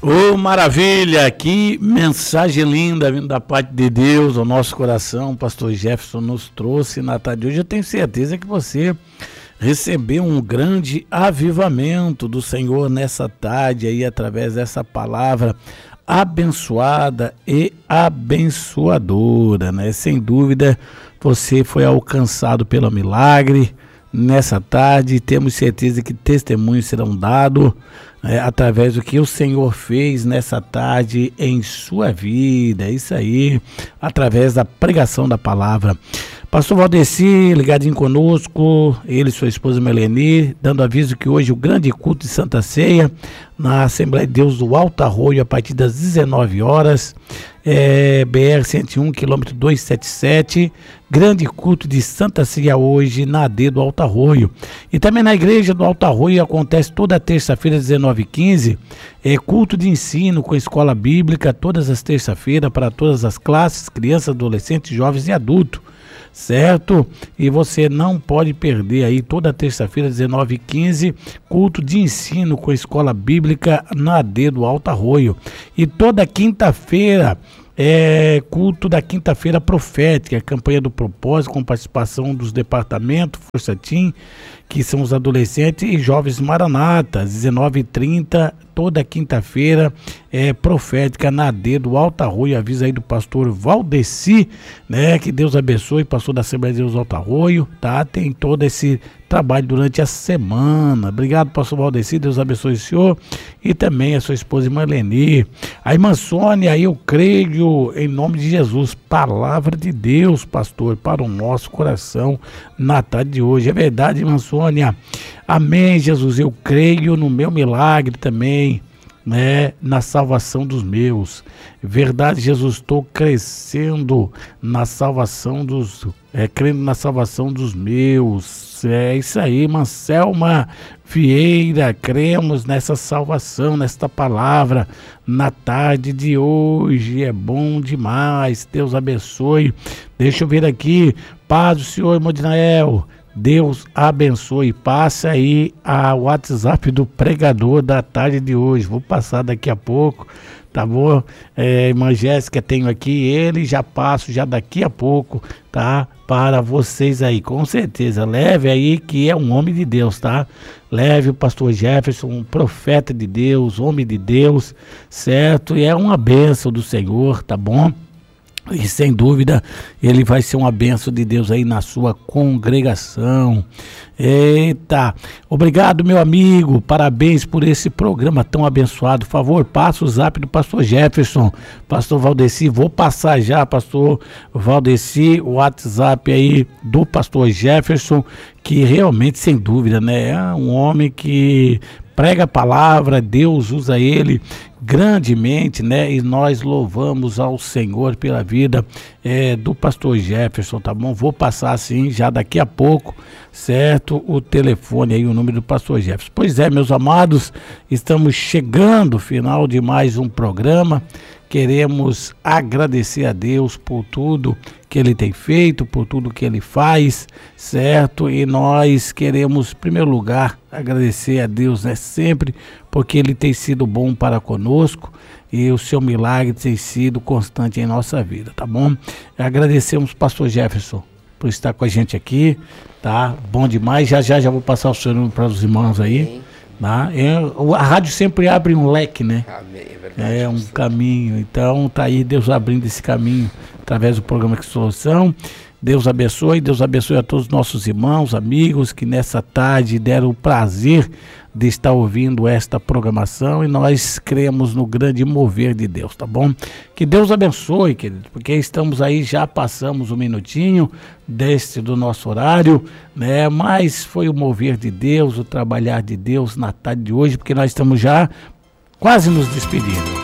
Ô, maravilha, que mensagem linda vindo da parte de Deus ao nosso coração. O pastor Jefferson nos trouxe na tarde de hoje. Eu tenho certeza que você recebeu um grande avivamento do Senhor nessa tarde aí, através dessa palavra abençoada e abençoadora, né? Sem dúvida, você foi alcançado pelo milagre nessa tarde. Temos certeza que testemunhos serão dados através do que o Senhor fez nessa tarde em sua vida. É isso aí, através da pregação da palavra. Pastor Valdeci, ligadinho conosco, ele e sua esposa Meleni, dando aviso que hoje o grande culto de Santa Ceia na Assembleia de Deus do Alto Arroio, a partir das 19 horas, BR-101, quilômetro 277, grande culto de Santa Ceia hoje na AD do Alto Arroio. E também na igreja do Alto Arroio acontece toda terça-feira, 19h15, culto de ensino com escola bíblica, todas as terças-feiras, para todas as classes, crianças, adolescentes, jovens e adultos. Certo? E você não pode perder aí toda terça-feira, 19h15, culto de ensino com a escola bíblica na AD do Alto Arroio. E toda quinta-feira, culto da quinta-feira profética, campanha do propósito, com participação dos departamentos Força Team, que são os adolescentes e jovens Maranata, 19h30, toda quinta-feira, profética na AD do Alto Arroio. Avisa aí do pastor Valdeci, né? Que Deus abençoe, pastor da Assembleia de Deus do Alto Arroio, tá? Tem todo esse trabalho durante a semana. Obrigado, pastor Valdeci, Deus abençoe o senhor e também a sua esposa irmã Leni. A irmã Sônia, eu creio em nome de Jesus, palavra de Deus, pastor, para o nosso coração na tarde de hoje. É verdade, irmã Sônia. Amém, Jesus, eu creio no meu milagre também, né, na salvação dos meus. Verdade, Jesus, estou crescendo na salvação crendo na salvação dos meus. É isso aí, irmã Selma Vieira, cremos nessa salvação, nesta palavra, na tarde de hoje. É bom demais, Deus abençoe. Deixa eu ver aqui, paz do Senhor, irmão Dinael. Deus abençoe. Passe aí a WhatsApp do pregador da tarde de hoje. Vou passar daqui a pouco, tá bom? Irmã Jéssica, tenho aqui ele, já passo já daqui a pouco, tá? Para vocês aí, com certeza. Leve aí, que é um homem de Deus, tá? Leve o pastor Jefferson, um profeta de Deus, homem de Deus, certo? E é uma bênção do Senhor, tá bom? E sem dúvida, ele vai ser uma bênção de Deus aí na sua congregação. Eita, obrigado, meu amigo, parabéns por esse programa tão abençoado. Por favor, passa o zap do pastor Jefferson, pastor Valdeci. Vou passar já, pastor Valdeci, o WhatsApp aí do pastor Jefferson, que realmente, sem dúvida, né, é um homem que prega a palavra, Deus usa ele grandemente, né? E nós louvamos ao Senhor pela vida do pastor Jefferson, tá bom? Vou passar assim já daqui a pouco, certo? O telefone aí, o número do pastor Jefferson. Pois é, meus amados, estamos chegando ao final de mais um programa. Queremos agradecer a Deus por tudo que Ele tem feito, por tudo que Ele faz, certo? E nós queremos, em primeiro lugar, agradecer a Deus, né? Sempre, porque Ele tem sido bom para conosco e o seu milagre tem sido constante em nossa vida, tá bom? Agradecemos, pastor Jefferson, por estar com a gente aqui, tá? Bom demais. Já vou passar o seu número para os irmãos aí. Amém. Tá? A rádio sempre abre um leque, né? Amém, é verdade. É um caminho. Então tá aí Deus abrindo esse caminho através do programa Que Solução. Deus abençoe a todos os nossos irmãos, amigos que nessa tarde deram o prazer de estar ouvindo esta programação, e nós cremos no grande mover de Deus, tá bom? Que Deus abençoe, querido, porque estamos aí, já passamos um minutinho do nosso horário, né? Mas foi o mover de Deus, o trabalhar de Deus na tarde de hoje, porque nós estamos já quase nos despedindo.